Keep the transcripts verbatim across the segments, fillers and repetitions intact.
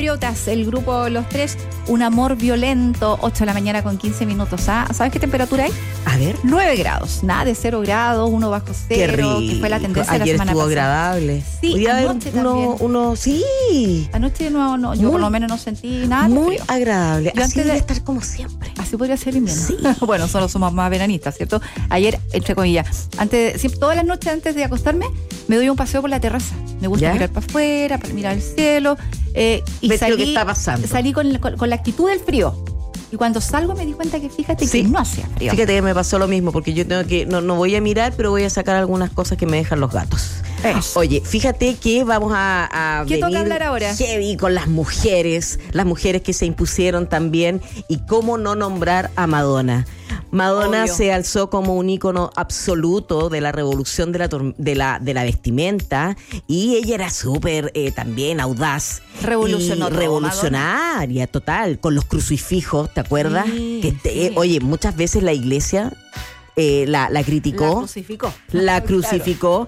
Patriotas, el grupo Los Tres, un amor violento, ocho de la mañana con quince minutos. ¿Ah? ¿Sabes qué temperatura hay? A ver. nueve grados, nada de cero grados, uno bajo cero, Qué rico. que fue la tendencia Ayer de la semana estuvo pasada. agradable. Sí, Hoy día anoche uno, también. uno, sí. Anoche no, no, yo Muy- por lo menos no sentí nada de Muy frío. agradable. Yo Así antes debe de- estar como siempre. Así podría ser invierno. Sí. Bueno, solo somos más veranistas, ¿cierto? Ayer, entre comillas, antes, siempre, todas las noches antes de acostarme, me doy un paseo por la terraza. Me gusta ¿Ya? mirar para afuera, para mirar el cielo. Eh, y Ves salí, lo que está pasando. salí con, con, con la actitud del frío. Y cuando salgo me di cuenta que fíjate Sí. que no hacía frío. Fíjate que me pasó lo mismo, porque yo tengo que, no, no voy a mirar, pero voy a sacar algunas cosas que me dejan los gatos. Eso. Oye, fíjate que vamos a, a ¿Qué toca venir hablar ahora? heavy con las mujeres, las mujeres que se impusieron también, y cómo no nombrar a Madonna. Madonna Obvio. se alzó como un ícono absoluto de la revolución de la, tor- de la, de la vestimenta, y ella era súper eh, también audaz. Revolucionó y todo, revolucionaria, total, con los crucifijos, ¿te acuerdas? Sí, que te- sí. Oye, muchas veces la iglesia eh, la, la criticó. La crucificó. La Claro. crucificó.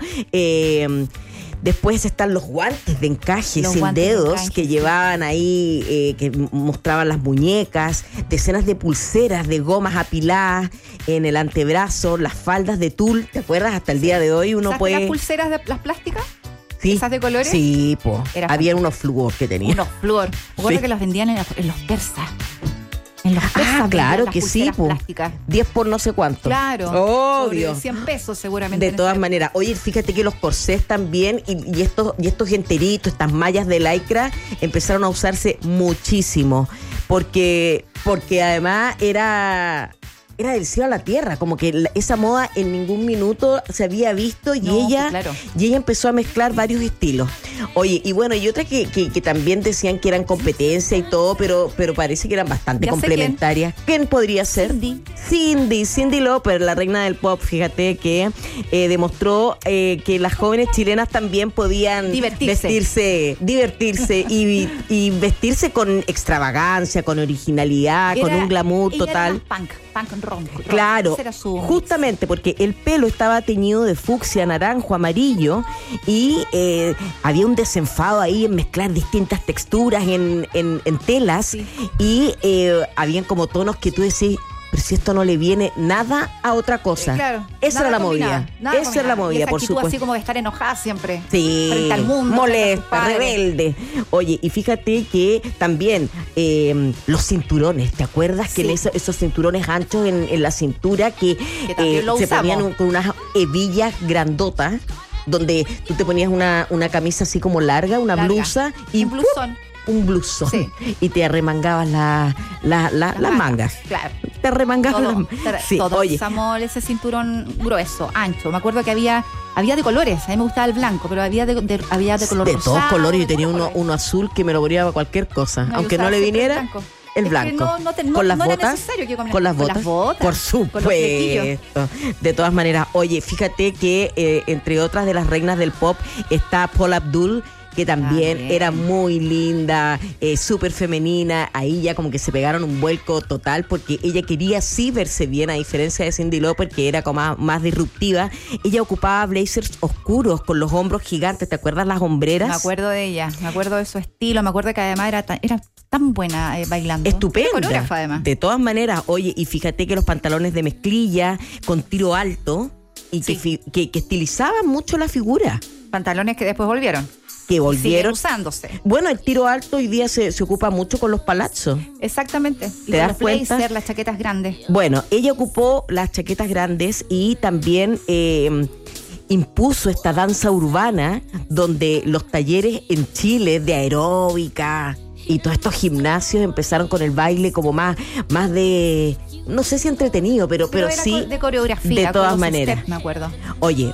eh, después están los guantes de encaje Los sin guantes de dedos encaje, que sí. llevaban ahí, eh, que m- mostraban las muñecas, decenas de pulseras de gomas apiladas en el antebrazo, las faldas de tul, ¿te acuerdas? Hasta el día de hoy uno ¿Usaste puede... las pulseras de las plásticas? Sí, esas de colores? Sí, po. Era Había unos flúor que tenía. Unos flúor. Me acuerdo Sí. que los vendían en, la- en los persas. En los persas. Ah, vendían claro las que sí, pulseras po. plásticas. diez por no sé cuánto. Claro. Obvio. Sobre cien pesos seguramente. De en todas ese- maneras, oye, fíjate que los corsés también y, y estos y estos enteritos, estas mallas de lycra empezaron a usarse muchísimo, porque porque además era era del cielo a la tierra, como que la- esa moda en ningún minuto se había visto y No, ella pues claro. y ella empezó a mezclar varios estilos. Oye, y bueno, y otra que, que, que también decían que eran competencia y todo, pero pero parece que eran bastante Ya sé complementarias. ¿Quién podría ser? Cindy. Cindy, Cindy Lauper, la reina del pop, fíjate que eh, demostró eh, que las jóvenes chilenas también podían Divertirse. vestirse, divertirse y, y vestirse con extravagancia, con originalidad, con Era- un glamour ella total. Era más punk, punk rock. rock. Claro, Ese era su- justamente porque el pelo estaba teñido de fucsia, naranjo, amarillo y eh, había un desenfado ahí en mezclar distintas texturas en, en, en telas Sí. y eh, habían como tonos que tú decís, pero si esto no le viene nada a otra cosa. Eh, Claro. Esa nada era la combinaba, movida. nada Esa era la combinaba. Y movida, esa por actitud supuesto. así como de estar enojada siempre. Sí, Frente al mundo. frente a sus molesta, padres. rebelde. Oye, y fíjate que también eh, los cinturones, ¿te acuerdas que Sí. en eso- esos cinturones anchos en, en la cintura que, Que también lo se usamos. ponían un- con unas hebillas grandotas, donde tú te ponías una, una camisa así como larga, una Larga. blusa y Un blusón. ¡pum! un blusón Sí. y te arremangabas la, la- la- las mangas. Claro. Te arremangabas Todo, las sí, todos oye, usamos ese cinturón grueso, ancho. Me acuerdo que había había de colores. A mí me gustaba el blanco, pero había de, de- había de color de rosado, todos colores. Yo de tenía todos uno, colores. uno azul que me lo ponía para cualquier cosa. No, yo Aunque no usaba le siempre viniera, el blanco. el Es que blanco. no- no te- no- con las no era botas. necesario que combinara- con las con botas. las botas, Por con los flequillos. supuesto. De todas maneras, oye, fíjate que eh, entre otras de las reinas del pop está Paula Abdul, que también También. era muy linda, eh, súper femenina. Ahí ya como que se pegaron un vuelco total porque ella quería sí verse bien, a diferencia de Cyndi Lauper, que era como más, más disruptiva. Ella ocupaba blazers oscuros con los hombros gigantes. ¿Te acuerdas las hombreras? Me acuerdo de ella, me acuerdo de su estilo, me acuerdo que además era tan, era tan buena eh, bailando. Estupenda. Era coreógrafa además. De todas maneras, oye, y fíjate que los pantalones de mezclilla con tiro alto y que, Sí. fi- que, que estilizaban mucho la figura, Pantalones que después volvieron. que Siguen volvieron. usándose. Bueno, el tiro alto hoy día se, se ocupa mucho con los palazos. Exactamente. Y ¿Te con das los cuenta? blazers, las chaquetas grandes. Bueno, ella ocupó las chaquetas grandes y también eh, impuso esta danza urbana donde los talleres en Chile de aeróbica y todos estos gimnasios empezaron con el baile como más, más de, no sé si entretenido, pero, pero, era sí co- de coreografía. de con todas los maneras. steps, me acuerdo. Oye,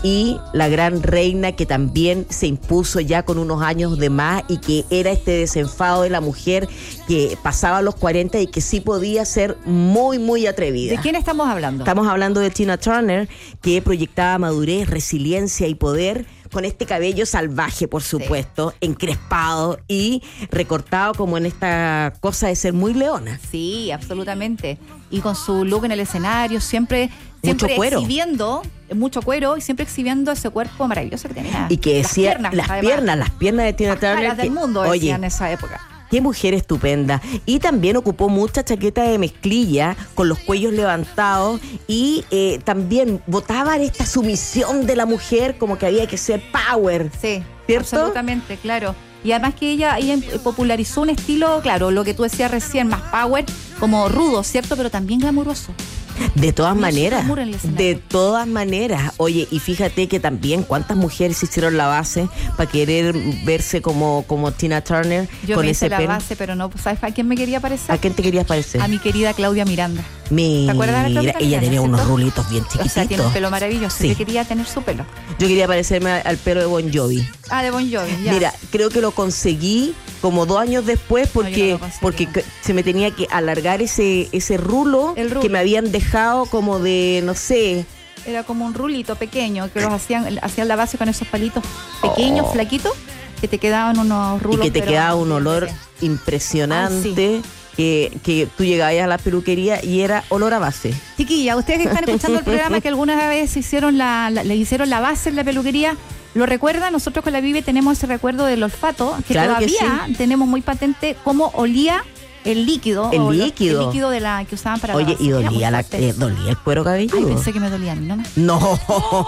y la gran reina que también se impuso ya con unos años de más y que era este desenfado de la mujer que pasaba los cuarenta y que sí podía ser muy, muy atrevida. ¿De quién estamos hablando? Estamos hablando de Tina Turner, que proyectaba madurez, resiliencia y poder con este cabello salvaje, por supuesto, sí. encrespado y recortado como en esta cosa de ser muy leona. Sí, absolutamente. Y con su look en el escenario, siempre, siempre mucho cuero. exhibiendo, mucho cuero y siempre exhibiendo ese cuerpo maravilloso que tenía. Y que decía, las piernas, las además, piernas, las piernas de Tina Turner. Las del mundo, oye, decían en esa época. Qué mujer estupenda. Y también ocupó mucha chaqueta de mezclilla con los cuellos levantados y eh, también botaban esta sumisión de la mujer como que había que ser power. Sí, ¿cierto? Absolutamente, claro. Y además que ella, ella popularizó un estilo, claro, lo que tú decías recién, más power, como rudo, ¿cierto? Pero también glamuroso. De todas maneras, de todas maneras. Oye, y fíjate que también cuántas mujeres hicieron la base para querer verse como, como Tina Turner. Yo con me ese hice la pelo. base, pero no, ¿sabes a quién me quería parecer? ¿A quién te querías parecer? A mi querida Claudia Miranda. Mira, ¿te acuerdas de la Claudia ella Miranda, tenía ¿cierto? unos rulitos bien chiquititos. O sea, tiene un pelo maravilloso. Sí. Yo quería tener su pelo. Yo quería parecerme al pelo de Bon Jovi. Ah, de Bon Jovi, ya. Mira, creo que lo conseguí como dos años después porque, no, no porque se me tenía que alargar ese, ese rulo, El rulo que me habían dejado como de, no sé. Era como un rulito pequeño que los hacían, hacían la base con esos palitos pequeños, Oh. flaquitos, que te quedaban unos rulos. Y que te pero- quedaba un olor impresionante. Ah, sí. Que, que tú llegabas a la peluquería y era olor a base. Chiquilla, ustedes que están escuchando el programa que algunas veces hicieron la, la- le hicieron la base en la peluquería, ¿lo recuerdan? Nosotros con la Vive tenemos ese recuerdo del olfato, que Claro que todavía sí. tenemos muy patente cómo olía el líquido. El o los- líquido. el líquido de la que usaban para la Oye, base. y Era muy dolía, la, fuerte. eh, dolía el cuero cabelludo. Ay, pensé que me dolía a mí, ¿no? No.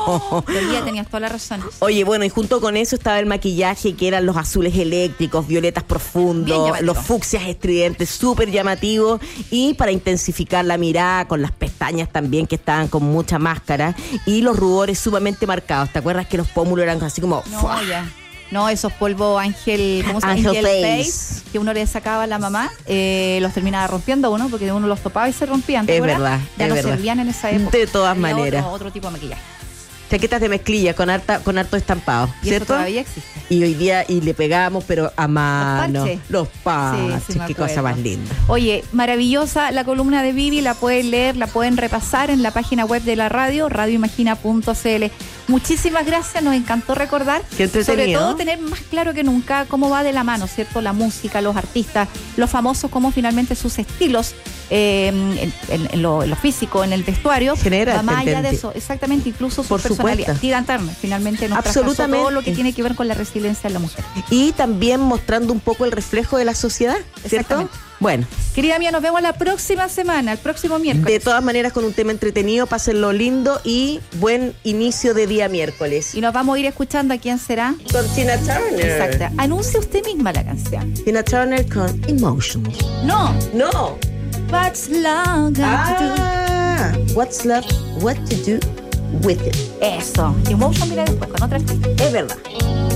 Dolía, tenías toda la razón. Oye, bueno, y junto con eso estaba el maquillaje, que eran los azules eléctricos, violetas Bien profundos, llamativo. los fucsias estridentes, súper llamativos, y para intensificar la mirada, con las pestañas también, que estaban con mucha máscara, y los rubores sumamente marcados. ¿Te acuerdas que los pómulos eran así como... No, ¡fua! ya. No, esos polvos Ángel, ¿cómo se llama? Angel Face, Face. que uno le sacaba a la mamá, eh, los terminaba rompiendo uno, porque uno los topaba y se rompían. ¿te Es acuerdas? verdad, Ya es no verdad. servían en esa época. De todas Había maneras. Otro, otro tipo de maquillaje. Chaquetas de mezclilla con harta, con harto estampado, Y ¿cierto? eso todavía existe. Y hoy día, y le pegamos, pero a mano. parches. Los parches. Sí, sí, me Qué acuerdo. cosa más linda. Oye, maravillosa la columna de Vivi, la pueden leer, la pueden repasar en la página web de la radio, radioimagina punto c l. Muchísimas gracias, nos encantó recordar, Qué entretenido. sobre todo tener más claro que nunca cómo va de la mano, ¿cierto? La música, los artistas, los famosos, cómo finalmente sus estilos, eh, en, en- en lo, en lo físico, en el vestuario, Genera va más allá de tendencia. eso, exactamente, incluso su Por personalidad. supuesto. Tina Turner, finalmente nos traspasó Absolutamente. todo lo que tiene que ver con la resiliencia de la mujer. Y también mostrando un poco el reflejo de la sociedad, ¿cierto? Exactamente. Bueno, Querida mía, nos vemos la próxima semana, el próximo miércoles. de todas maneras con un tema entretenido, pásenlo lindo y buen inicio de día miércoles. Y nos vamos a ir escuchando a quién será. Con Tina Turner. Exacto. Anuncia usted misma la canción. Tina Turner con Emotions. No. No. What's love got to do? Ah, what's love, what to do with it. Eso. Emotion viene después con otra artista. Es verdad.